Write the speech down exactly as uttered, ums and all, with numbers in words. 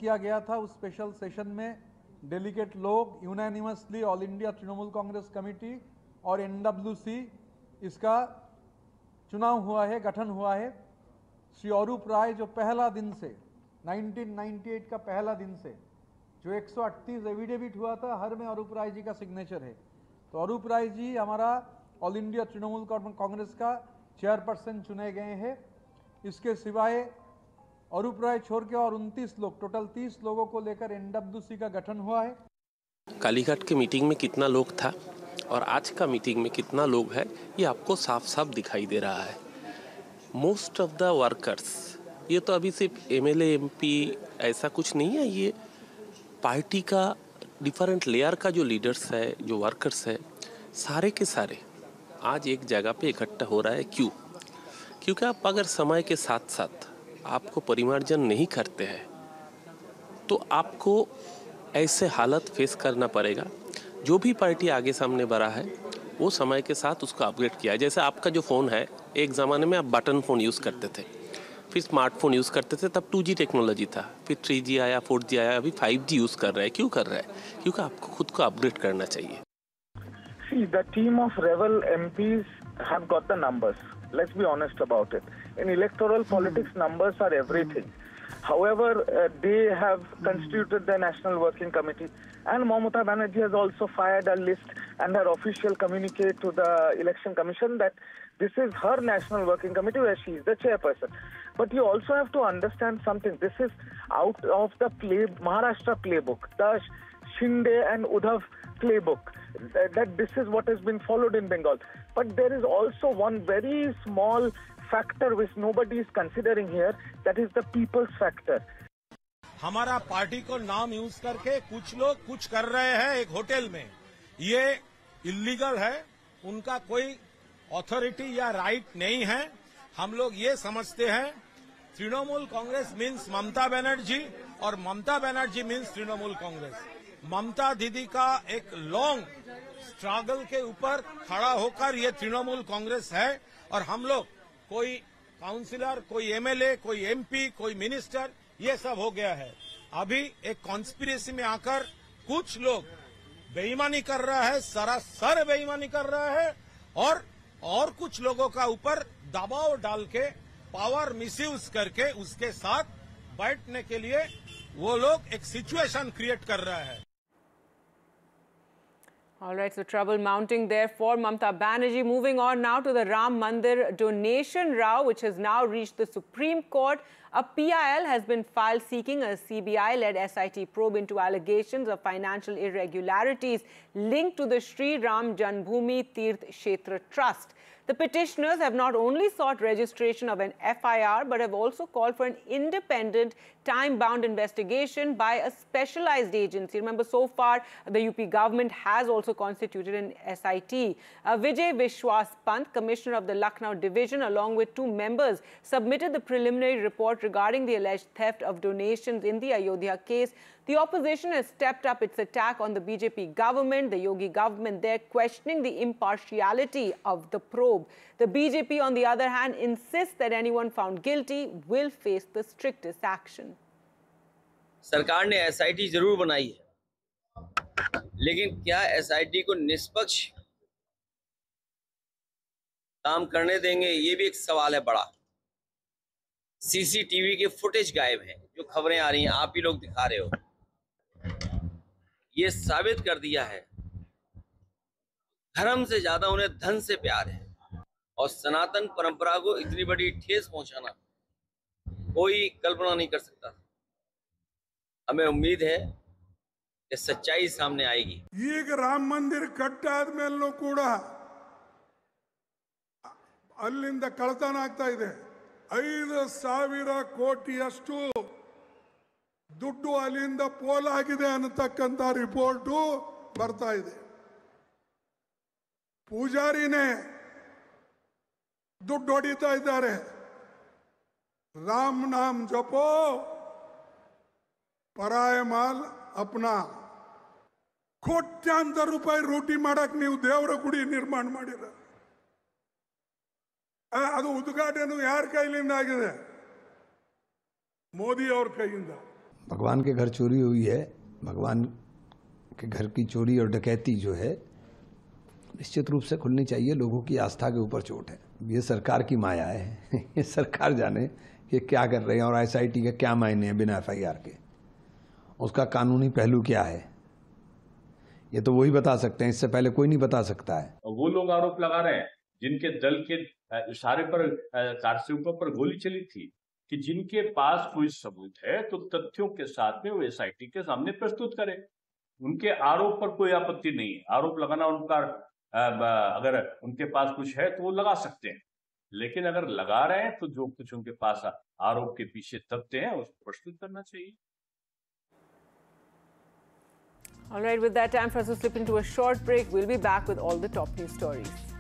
किया गया था उस स्पेशल सेशन में डेलीगेट लोग unanimously all India Trinamool Congress committee और एनडब्ल्यूसी इसका चुनाव हुआ है, गठन हुआ है। श्री अरूप राय जो पहला दिन से उन्नीस सौ अट्ठानवे का पहला दिन से जो एक सौ अड़तीस एविडेविट हुआ था, हर में अरूप राय जी का सिग्नेचर है। तो अरूप राय जी हमारा ऑल इंडिया तृणमूल कांग्रेस का चेयरपर्सन चुने गए हैं। इसके सिवाय अरूप राय छोड़ के और उनतीस लोग, टोटल तीस लोगों को लेकर एनडब्ल्यूसी का गठन हुआ है। कालीघाट के मीटिंग में कितना लोग था और आज का मीटिंग में कितना लोग है, ये आपको साफ साफ दिखाई दे रहा है। मोस्ट ऑफ द वर्कर्स, ये तो अभी सिर्फ एमएलए एमपी ऐसा कुछ नहीं है, ये पार्टी का डिफरेंट लेयर का जो लीडर्स है, जो वर्कर्स है, सारे के सारे आज एक जगह पे इकट्ठा हो रहा है। क्यों? क्योंकि आप अगर समय के साथ साथ आपको परिमार्जन नहीं करते हैं तो आपको ऐसे हालत फेस करना पड़ेगा। जो भी पार्टी आगे सामने बढ़ा है वो समय के साथ उसको अपग्रेड किया है। जैसे आपका जो फ़ोन है, एक ज़माने में आप बटन फ़ोन यूज़ करते थे, फिर स्मार्टफोन यूज़ करते थे, तब टू जी टेक्नोलॉजी था, फिर थ्री जी आया, फोर जी आया, अभी फाइव जी यूज़ कर रहे हैं। क्यों कर रहा है? क्योंकि आपको खुद को अपग्रेड करना चाहिए। See, the team of rebel M Ps have got the numbers. Let's be honest about it. In electoral politics, numbers are everything. However, uh, they have constituted the National Working Committee, and Mamata Banerjee has also fired a list and her official communique to the Election Commission that this is her National Working Committee where she is the chairperson. But you also have to understand something. This is out of the play, Maharashtra playbook, the Shinde and Uddhav playbook. That this is what has been followed in Bengal. But there is also one very small factor which nobody is considering here, that is the people's factor. हमारा party को नाम use करके कुछ लोग कुछ कर रहे हैं एक होटल में, ये इलीगल है, उनका कोई अथॉरिटी या राइट नहीं है। हम लोग ये समझते हैं तृणमूल कांग्रेस मीन्स ममता बनर्जी और ममता बनर्जी मीन्स तृणमूल कांग्रेस। ममता दीदी का एक लॉन्ग स्ट्रगल के ऊपर खड़ा होकर ये तृणमूल कांग्रेस है, और हम लोग कोई काउंसिलर, कोई एमएलए, कोई एमपी, कोई मिनिस्टर, ये सब हो गया है। अभी एक कॉन्स्पिरेसी में आकर कुछ लोग बेईमानी कर रहा है, सरासर बेईमानी कर रहा है, और और कुछ लोगों का ऊपर दबाव डाल के पावर मिसयूज करके उसके साथ बैठने के लिए वो लोग एक सिचुएशन क्रिएट कर रहा है। All right, so trouble mounting there for Mamata Banerjee. Moving on now to the Ram Mandir donation row, which has now reached the Supreme Court. A P I L has been filed seeking a C B I-led S I T probe into allegations of financial irregularities linked to the Sri Ram Janmabhoomi Tirth Kshetra Trust. The petitioners have not only sought registration of an F I R, but have also called for an independent, time-bound investigation by a specialized agency. Remember, so far, the U P government has also constituted an S I T. Uh, Vijay Vishwas Pant, Commissioner of the Lucknow Division, along with two members, submitted the preliminary report regarding the alleged theft of donations in the Ayodhya case. The opposition has stepped up its attack on the B J P government, the Yogi government there, questioning the impartiality of the probe. The B J P, on the other hand, insists that anyone found guilty will face the strictest action. सरकार ने S I T जरूर बनाई है, लेकिन क्या S I T को निष्पक्ष काम करने देंगे, ये भी एक सवाल है बड़ा। सी सी टी वी के फुटेज गायब है, जो खबरें आ रही हैं आप ही लोग दिखा रहे हो। ये साबित कर दिया है धर्म से ज्यादा उन्हें धन से प्यार है, और सनातन परंपरा को इतनी बड़ी ठेस पहुंचाना कोई कल्पना नहीं कर सकता। हमें उम्मीद है कि सच्चाई सामने आएगी। ಈಗ ರಾಮ ಮಂದಿರ ಕಟ್ಟಾದ್ಮೇಲೂ ಕೂಡ ಅಲ್ಲಿಂದ ಕಳತನ ಆಗ್ತಾ ಇದೆ। ಐದು ಸಾವಿರ ಕೋಟಿಯಷ್ಟು ದುಡ್ಡು ಅಲ್ಲಿಂದ ಪೋಲಾಗಿದೆ ಅನ್ನತಕ್ಕಂತ ರಿಪೋರ್ಟ್ ಬರ್ತಾ ಇದೆ। ಪೂಜಾರಿನೇ ದುಡ್ಡು ಹೊಡಿತಾ ಇದ್ದಾರೆ। ರಾಮ ನಾಮ ಜಪೋ, ಪರಾಯ ಮಾಲ್ ಅಪ್ನಾ। ಕೋಟ್ಯಾಂತರ ರೂಪಾಯಿ ರೂಟಿ ಮಾಡಕ್ ನೀವು ದೇವರ ಗುಡಿ ನಿರ್ಮಾಣ ಮಾಡಿರ, ಅದು ಉದ್ಘಾಟನೆ ಯಾರ ಕೈಲಿಂದ ಆಗಿದೆ? ಮೋದಿ ಅವ್ರ ಕೈಯಿಂದ। भगवान के घर चोरी हुई है, भगवान के घर की चोरी और डकैती जो है निश्चित रूप से खुलनी चाहिए। लोगों की आस्था के ऊपर चोट है। ये सरकार की माया है। ये सरकार जाने ये क्या कर रहे हैं और एसआईटी के क्या मायने हैं बिना एफआईआर के, उसका कानूनी पहलू क्या है, ये तो वही बता सकते हैं, इससे पहले कोई नहीं बता सकता है। वो लोग आरोप लगा रहे हैं जिनके दल के इशारे पर कारसेवकों पर गोली चली थी कि जिनके पास कोई सबूत है तो तथ्यों के साथ में वो एसआईटी के सामने प्रस्तुत करें। उनके आरोप पर कोई आपत्ति नहीं है। आरोप लगाना उनका, अगर उनके पास कुछ है तो वो लगा सकते हैं, लेकिन अगर लगा रहे हैं तो जो कुछ उनके पास आरोप के पीछे तथ्य हैं उसको प्रस्तुत करना चाहिए। All right, with that, time for us to slip into a short break. We'll be back with all the top news stories.